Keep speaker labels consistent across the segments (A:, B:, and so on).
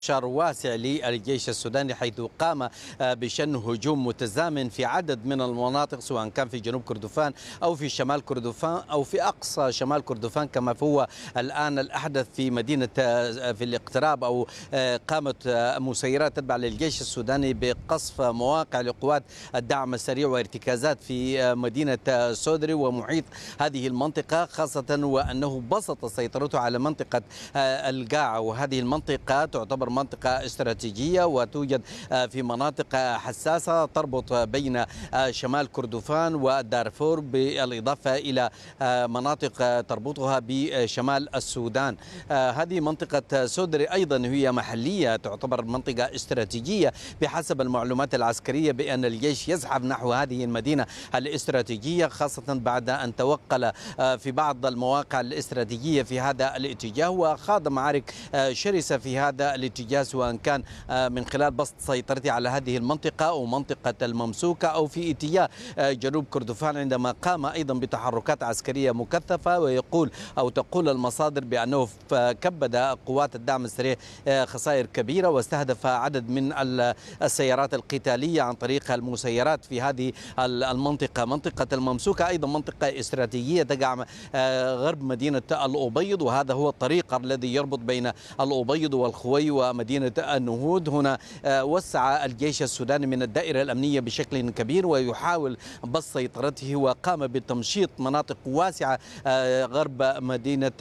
A: انتشار واسع للجيش السوداني، حيث قام بشن هجوم متزامن في عدد من المناطق، سواء كان في جنوب كردفان أو في شمال كردفان أو في أقصى شمال كردفان، كما هو الآن الأحدث في مدينة في الاقتراب. أو قامت مسيرات تتبع للجيش السوداني بقصف مواقع لقوات الدعم السريع وارتكازات في مدينة سودري ومحيط هذه المنطقة، خاصة وأنه بسط سيطرته على منطقة القاع، وهذه المنطقة تعتبر منطقة استراتيجية وتوجد في مناطق حساسة تربط بين شمال كردفان ودارفور، بالإضافة إلى مناطق تربطها بشمال السودان. هذه منطقة سودري أيضا هي محلية، تعتبر منطقة استراتيجية بحسب المعلومات العسكرية، بأن الجيش يزحف نحو هذه المدينة الاستراتيجية، خاصة بعد أن توقل في بعض المواقع الاستراتيجية في هذا الاتجاه، وخاض معارك شرسة في هذا الاتجاه، سواء كان من خلال بسط سيطرته على هذه المنطقة أو منطقة الممسوكة أو في اتجاه جنوب كردفان، عندما قام أيضا بتحركات عسكرية مكثفة. ويقول أو تقول المصادر بأنه كبد قوات الدعم السريع خسائر كبيرة، واستهدف عدد من السيارات القتالية عن طريق المسيرات في هذه المنطقة. منطقة الممسوكة أيضا منطقة استراتيجية تقع غرب مدينة الأبيض، وهذا هو الطريق الذي يربط بين الأبيض والخوي ومدينة النهود. هنا وسع الجيش السوداني من الدائرة الأمنية بشكل كبير، ويحاول بسط سيطرته، وقام بتمشيط مناطق واسعة غرب مدينة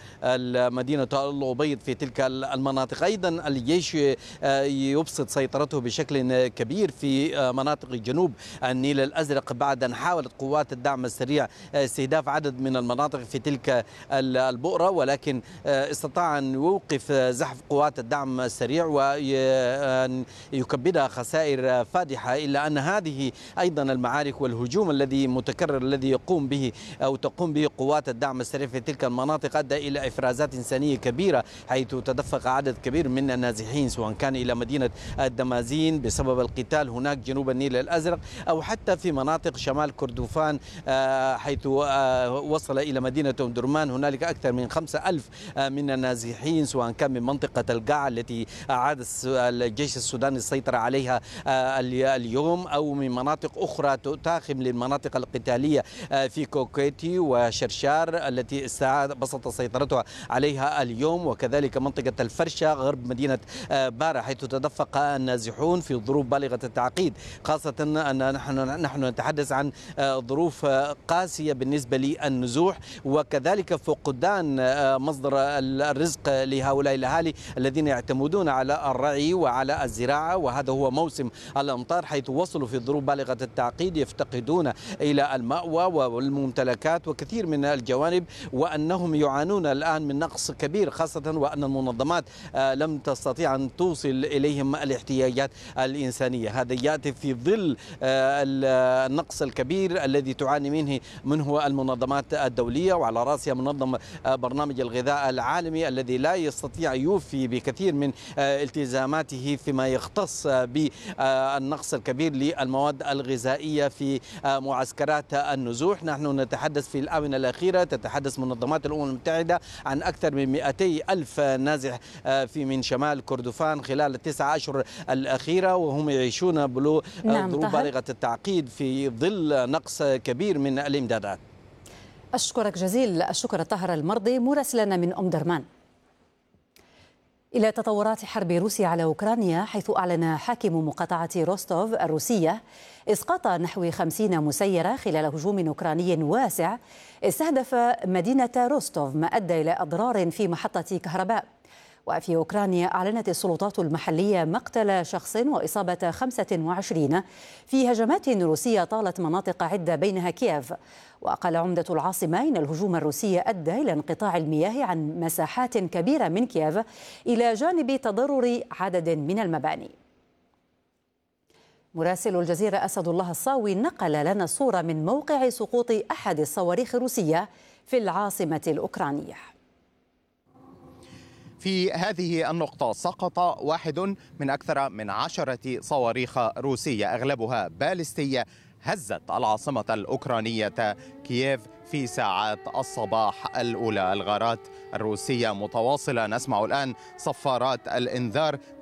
A: الأبيض في تلك المناطق. أيضا الجيش يبسط سيطرته بشكل كبير في مناطق جنوب النيل الأزرق، بعد أن حاولت قوات الدعم السريع استهداف عدد من المناطق في تلك البؤرة، ولكن استطاع أن يوقف زحف قوات الدعم السريع وأن يكبدها خسائر فادحة. إلا أن هذه أيضا المعارك والهجوم الذي متكرر الذي يقوم به أو تقوم به قوات الدعم السريع في تلك المناطق أدى إلى إفرازات إنسانية كبيرة، حيث تدفق عدد كبير من النازحين، سواء كان إلى مدينة الدمازين بسبب القتال هناك جنوب النيل الأزرق، أو حتى في مناطق شمال كردفان، حيث وصل إلى مدينة أم درمان هنالك أكثر من 5000 من النازحين، سواء كان من منطقة القاع التي أعاد الجيش السوداني السيطرة عليها اليوم، أو من مناطق أخرى تاخم للمناطق القتالية في كوكيتي وشرشار التي بسط سيطرتها عليها اليوم، وكذلك منطقة الفرشة غرب مدينة بارا، حيث تدفق النازحون في ظروف بالغة التعقيد، خاصة أن نحن نتحدث عن ظروف قاسية بالنسبة للنزوح، وكذلك فقدان مصدر الرزق لهؤلاء الأهالي الذين يعتمدون على الرعي وعلى الزراعة، وهذا هو موسم الأمطار، حيث وصلوا في ظروف بالغة التعقيد يفتقدون إلى المأوى والممتلكات وكثير من الجوانب، وأنهم يعانون الآن من نقص كبير، خاصة وأن المنظمات لم تستطيع أن توصل إليهم الاحتياجات الإنسانية. هذا يأتي في ظل النقص الكبير الذي تعاني منه المنظمات الدولية، وعلى رأسها منظم برنامج الغذاء العالمي الذي لا يستطيع يوفي بكثير من التزاماته فيما يختص بالنقص الكبير للمواد الغذائية في معسكرات النزوح. نحن نتحدث في الآونة الأخيرة، تتحدث منظمات الأمم المتحدة عن أكثر من 200 ألف نازح من شمال كردفان خلال ال9 أشهر الأخيرة، وهم يعيشون ظروف بالغة التعقيد في ظل نقص كبير من الإمدادات.
B: أشكرك جزيل الشكر طاهر المرضي مراسلنا من أم درمان. إلى تطورات حرب روسيا على أوكرانيا، حيث أعلن حاكم مقاطعة روستوف الروسية إسقاط نحو 50 مسيرة خلال هجوم أوكراني واسع استهدف مدينة روستوف، ما أدى إلى أضرار في محطة كهرباء. وفي أوكرانيا أعلنت السلطات المحلية مقتل شخص وإصابة 25 في هجمات روسية طالت مناطق عدة بينها كييف. وقال عمدة العاصمة إن الهجوم الروسي أدى إلى انقطاع المياه عن مساحات كبيرة من كييف، إلى جانب تضرر عدد من المباني. مراسل الجزيرة أسد الله الصاوي نقل لنا صورة من موقع سقوط أحد الصواريخ الروسية في العاصمة الأوكرانية.
C: في هذه النقطة سقط واحد من أكثر من 10 صواريخ روسية أغلبها باليستية هزت العاصمة الأوكرانية كييف في ساعات الصباح الأولى. الغارات الروسية متواصلة، نسمع الآن صفارات الإنذار